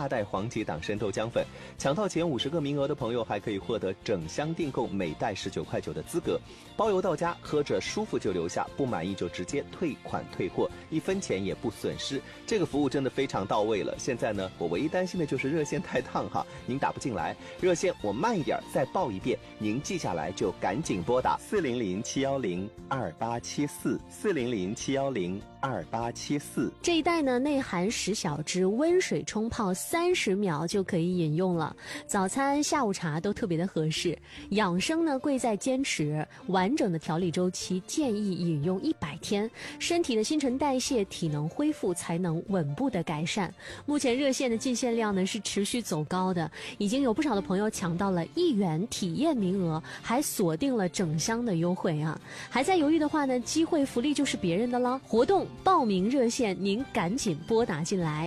大袋黄芪党参豆浆粉，抢到前50个名额的朋友还可以获得整箱订购每袋19.9块的资格，包邮到家，喝着舒服就留下，不满意就直接退款退货，1分钱也不损失。这个服务真的非常到位了。现在呢，我唯一担心的就是热线太烫哈，您打不进来，热线我慢一点再报一遍，您记下来就赶紧拨打400-710-2874，400-710-2874。 这一袋呢，内含10小支，温水冲泡30秒就可以饮用了，早餐下午茶都特别的合适。养生呢贵在坚持，完整的调理周期建议饮用100天，身体的新陈代谢、体能恢复才能稳步的改善。目前热线的进线量呢是持续走高的，已经有不少的朋友抢到了1元体验名额，还锁定了整箱的优惠啊！还在犹豫的话呢，机会福利就是别人的了。活动报名热线您赶紧拨打进来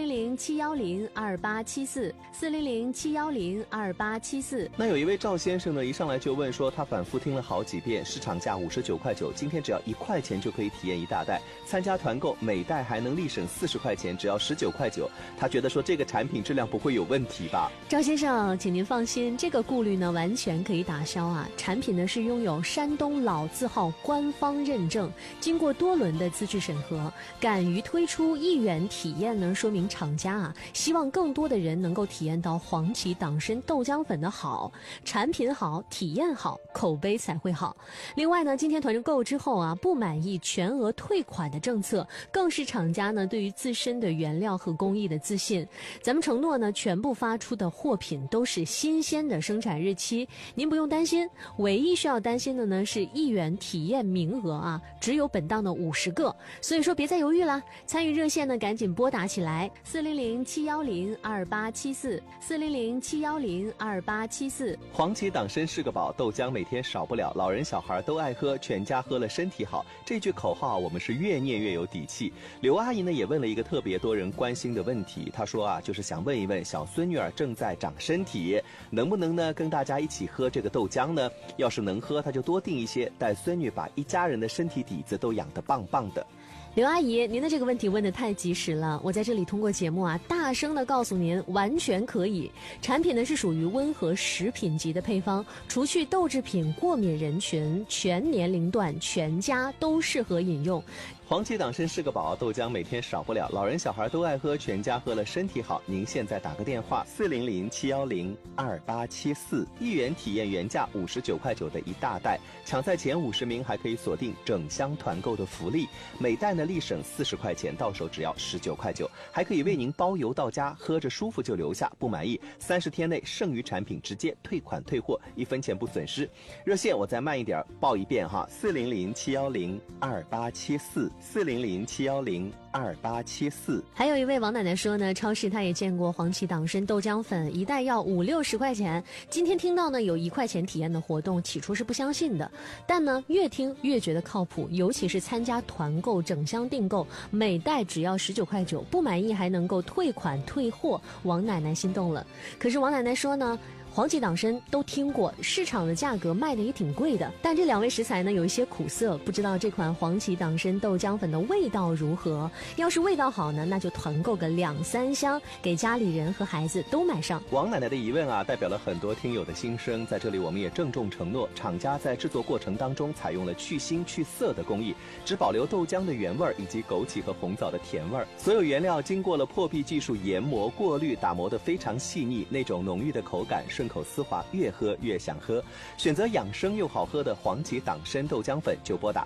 ，400-710-2874，400-710-2874。 那有一位赵先生呢，一上来就问说，他反复听了好几遍，市场价59.9块，今天只要1块钱就可以体验一大袋，参加团购每袋还能立省40块钱，只要19.9块，他觉得说这个产品质量不会有问题吧？ 赵先生，请您放心，这个顾虑呢完全可以打消啊！产品呢是拥有山东老字号官方认证，经过多轮的资质审核，敢于推出1元体验呢，说明厂家啊希望更多的人能够体验到黄芪党参豆浆粉的好，产品好，体验好，口碑才会好。另外呢，今天团购之后啊，不满意全额退款的政策，更是厂家呢对于自身的原料和工艺的自信。咱们承诺呢，全部发出的货品都是新鲜的生产日期，您不用担心。唯一需要担心的呢是1元体验名额啊，只有本档的50个，所以说别再犹豫了，参与热线呢赶紧拨打起来，400-710-2874，400-710-2874。 黄芪党参是个宝，豆浆每天少不了，老人小孩都爱喝，全家喝了身体好。这句口号我们是越念越有底气。刘阿姨呢也问了一个特别多人关心的问题，她说啊，就是想问一问小孙女儿正在长身体，能不能呢跟大家一起喝这个豆浆呢？要是能喝，她就多订一些，带孙女把一家人的身体底子都养得棒棒的。 刘阿姨，您的这个问题问得太及时了，我在这里通过节目啊，大声的告诉您，完全可以。产品呢是属于温和食品级的配方，除去豆制品过敏人群，全年龄段全家都适合饮用。 黄芪党参是个宝，豆浆每天少不了，老人小孩都爱喝，全家喝了身体好。您现在打个电话400-710-2874，1元体验原价59.9块的一大袋，抢在前50名还可以锁定整箱团购的福利，每袋呢立省40块钱，到手只要19.9块，还可以为您包邮到家，喝着舒服就留下，不满意30天内剩余产品直接退款退货，1分钱不损失。热线我再慢一点报一遍哈，400-710-2874，400-710-2874。 还有一位王奶奶说呢，超市她也见过黄芪党参豆浆粉，一袋要50-60块钱。今天听到呢有1块钱体验的活动，起初是不相信的，但呢越听越觉得靠谱，尤其是参加团购整箱订购，每袋只要19.9块，不满意还能够退款退货，王奶奶心动了。可是王奶奶说呢，黄芪党参都听过，市场的价格卖的也挺贵的，但这2味食材呢有一些苦涩，不知道这款黄芪党参豆浆粉的味道如何。要是味道好呢，那就团购个2-3箱，给家里人和孩子都买上。 王奶奶的疑问啊，代表了很多听友的心声，在这里我们也郑重承诺，厂家在制作过程当中采用了去腥去涩的工艺，只保留豆浆的原味以及枸杞和红枣的甜味，所有原料经过了破壁技术研磨过滤，打磨得非常细腻，那种浓郁的口感顺口丝滑，越喝越想喝。选择养生又好喝的黄芪党参豆浆粉，就拨打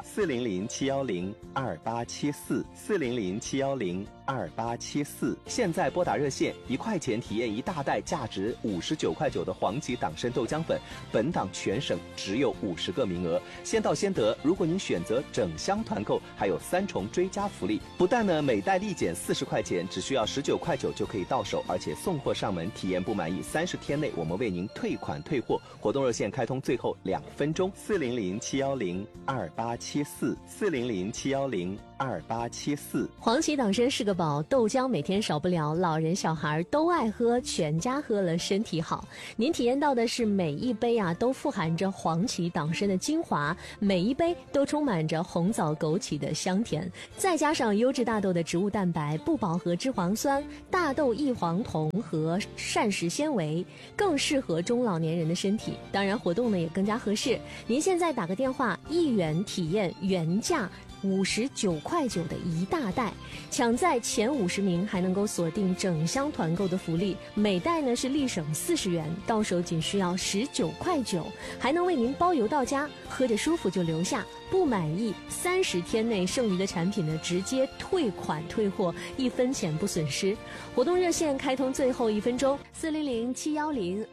400-710-2874，400-710-2874。现在拨打热线，1块钱体验一大袋价值59.9块的黄芪党参豆浆粉，本档全省只有50个名额，先到先得。如果您选择整箱团购，还有3重追加福利，不但呢每袋立减40块钱，只需要19.9块就可以到手，而且送货上门，体验不满意30天内我们为您退款退货。活动热线开通最后2分钟，400-710-2874，400-710-2874。 2874。 黄芪党参是个宝，豆浆每天少不了，老人小孩都爱喝，全家喝了身体好。您体验到的是每一杯都富含着黄芪党参的精华，每一杯都充满着红枣枸杞的香甜，再加上优质大豆的植物蛋白、不饱和脂肪酸、大豆异黄酮和膳食纤维，更适合中老年人的身体。当然活动呢也更加合适。您现在打个电话，1元体验原价59.9块的一大袋，抢在前50名还能够锁定整箱团购的福利，每袋呢是立省40元，到手仅需要19.9块，还能为您包邮到家，喝着舒服就留下，不满意30天内剩余的产品呢直接退款退货，1分钱不损失。活动热线开通最后1分钟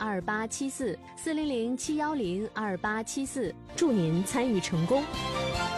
，400-710-2874，400-710-2874，祝您参与成功。